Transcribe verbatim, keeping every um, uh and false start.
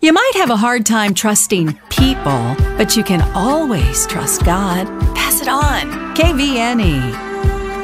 You might have a hard time trusting people, but you can always trust God. Pass it on. K V N E.